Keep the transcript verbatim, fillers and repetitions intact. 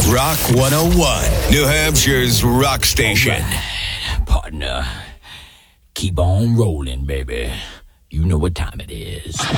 Rock one oh one, New Hampshire's rock station. Right, partner, keep on rolling, baby. You know what time it is.